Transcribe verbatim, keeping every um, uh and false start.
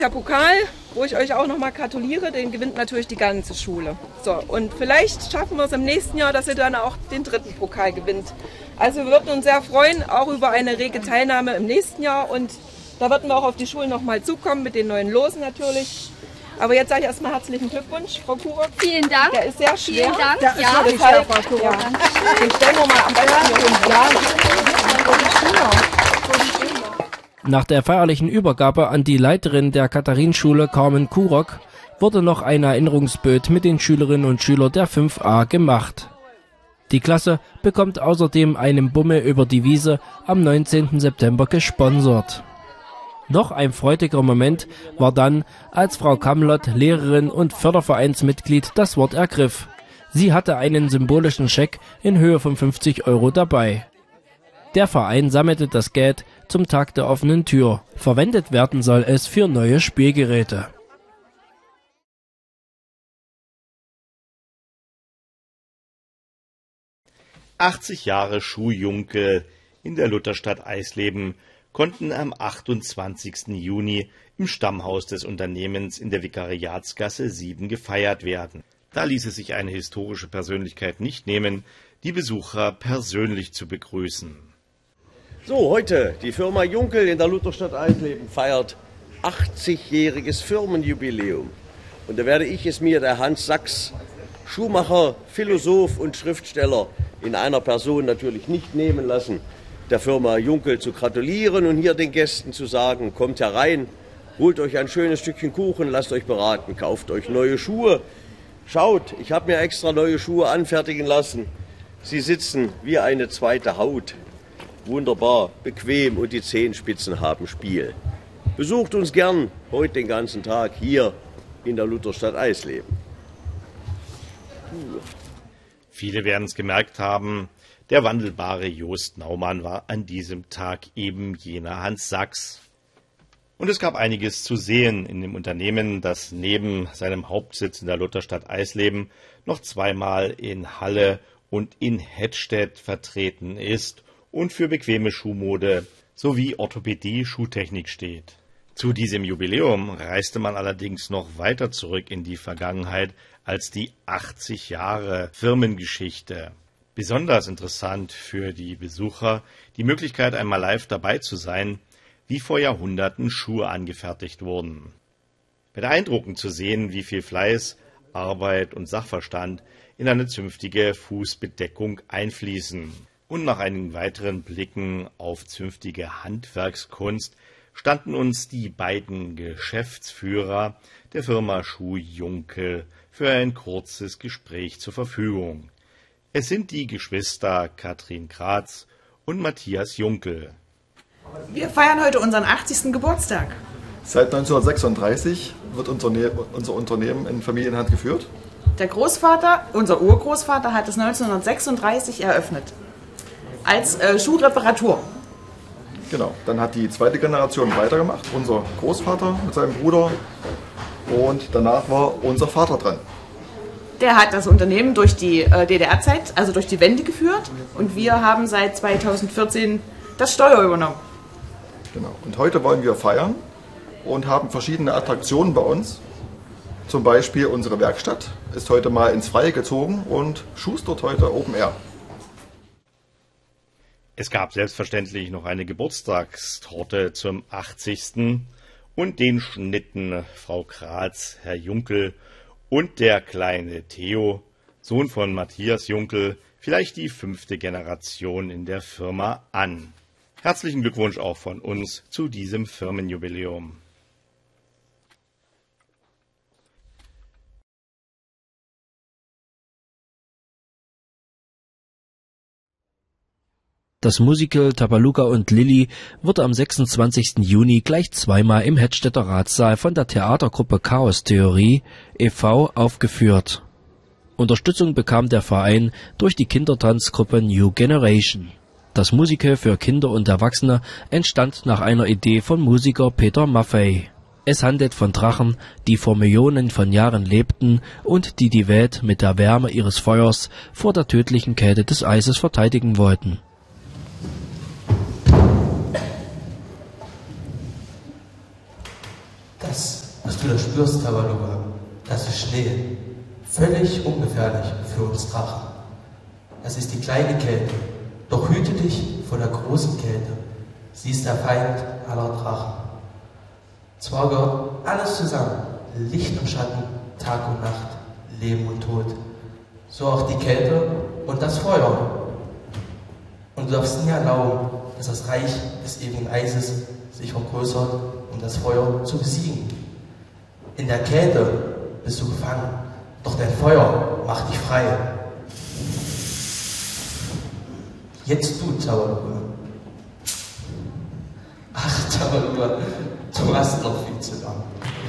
Der Pokal, wo ich euch auch nochmal gratuliere, den gewinnt natürlich die ganze Schule. So, und vielleicht schaffen wir es im nächsten Jahr, dass ihr dann auch den dritten Pokal gewinnt. Also wir würden uns sehr freuen, auch über eine rege Teilnahme im nächsten Jahr. Und da würden wir auch auf die Schulen nochmal zukommen, mit den neuen Losen natürlich. Aber jetzt sage ich erstmal herzlichen Glückwunsch, Frau Kurok. Vielen Dank. Der ist sehr schwer. Vielen Dank. Der ist ja, wirklich schwer, Frau Kurok. Ja. Den stellen wir mal am besten. Nach der feierlichen Übergabe an die Leiterin der Katharinenschule, Carmen Kurok, wurde noch ein Erinnerungsbild mit den Schülerinnen und Schülern der fünf a gemacht. Die Klasse bekommt außerdem einen Bummel über die Wiese am neunzehnten September gesponsert. Noch ein freudiger Moment war dann, als Frau Kamlott, Lehrerin und Fördervereinsmitglied, das Wort ergriff. Sie hatte einen symbolischen Scheck in Höhe von fünfzig Euro dabei. Der Verein sammelte das Geld zum Tag der offenen Tür. Verwendet werden soll es für neue Spielgeräte. achtzig Jahre Schuljunkel in der Lutherstadt Eisleben konnten am achtundzwanzigsten Juni im Stammhaus des Unternehmens in der Vikariatsgasse sieben gefeiert werden. Da ließ es sich eine historische Persönlichkeit nicht nehmen, die Besucher persönlich zu begrüßen. So, heute die Firma Junkel in der Lutherstadt Eisleben feiert achtzigjähriges Firmenjubiläum. Und da werde ich es mir, der Hans Sachs, Schuhmacher, Philosoph und Schriftsteller, in einer Person natürlich nicht nehmen lassen, der Firma Junkel zu gratulieren und hier den Gästen zu sagen, kommt herein, holt euch ein schönes Stückchen Kuchen, lasst euch beraten, kauft euch neue Schuhe. Schaut, ich habe mir extra neue Schuhe anfertigen lassen. Sie sitzen wie eine zweite Haut. Wunderbar, bequem und die Zehenspitzen haben Spiel. Besucht uns gern heute den ganzen Tag hier in der Lutherstadt Eisleben. Viele werden es gemerkt haben, der wandelbare Jost Naumann war an diesem Tag eben jener Hans Sachs. Und es gab einiges zu sehen in dem Unternehmen, das neben seinem Hauptsitz in der Lutherstadt Eisleben noch zweimal in Halle und in Hettstedt vertreten ist und für bequeme Schuhmode sowie Orthopädie, Schuhtechnik steht. Zu diesem Jubiläum reiste man allerdings noch weiter zurück in die Vergangenheit als die achtzig Jahre Firmengeschichte. Besonders interessant für die Besucher die Möglichkeit, einmal live dabei zu sein, wie vor Jahrhunderten Schuhe angefertigt wurden. Beeindruckend zu sehen, wie viel Fleiß, Arbeit und Sachverstand in eine zünftige Fußbedeckung einfließen. Und nach einigen weiteren Blicken auf zünftige Handwerkskunst standen uns die beiden Geschäftsführer der Firma Schuh Junkel für ein kurzes Gespräch zur Verfügung. Es sind die Geschwister Katrin Gratz und Matthias Junkel. Wir feiern heute unseren achtzigsten Geburtstag. Seit neunzehnhundertsechsunddreißig wird unser, unser Unternehmen in Familienhand geführt. Der Großvater, unser Urgroßvater, hat es neunzehnhundertsechsunddreißig eröffnet. Als äh, Schuhreparatur. Genau, dann hat die zweite Generation weitergemacht, unser Großvater mit seinem Bruder, und danach war unser Vater dran. Der hat das Unternehmen durch die äh, D D R-Zeit, also durch die Wende geführt, und wir haben seit zweitausendvierzehn das Steuer übernommen. Genau, und heute wollen wir feiern und haben verschiedene Attraktionen bei uns. Zum Beispiel unsere Werkstatt ist heute mal ins Freie gezogen und schustert heute Open Air. Es gab selbstverständlich noch eine Geburtstagstorte zum achtzigsten und den schnitten Frau Gratz, Herr Junkel und der kleine Theo, Sohn von Matthias Junkel, vielleicht die fünfte Generation in der Firma, an. Herzlichen Glückwunsch auch von uns zu diesem Firmenjubiläum. Das Musical Tabaluga und Lilli wurde am sechsundzwanzigsten Juni gleich zweimal im Hettstedter Ratssaal von der Theatergruppe Chaos Theorie e V aufgeführt. Unterstützung bekam der Verein durch die Kindertanzgruppe New Generation. Das Musical für Kinder und Erwachsene entstand nach einer Idee von Musiker Peter Maffei. Es handelt von Drachen, die vor Millionen von Jahren lebten und die die Welt mit der Wärme ihres Feuers vor der tödlichen Kälte des Eises verteidigen wollten. Das Was du da spürst, Tabaluga, das ist Schnee. Völlig ungefährlich für uns Drachen. Das ist die kleine Kälte. Doch hüte dich vor der großen Kälte. Sie ist der Feind aller Drachen. Zwar gehört alles zusammen, Licht und Schatten, Tag und Nacht, Leben und Tod. So auch die Kälte und das Feuer. Und du darfst nie erlauben, dass das Reich des ewigen Eises sich vergrößert, um das Feuer zu besiegen. In der Kälte bist du gefangen, doch dein Feuer macht dich frei. Jetzt du, Tabaluga. Ach, Tabaluga, du hast noch viel zu lernen.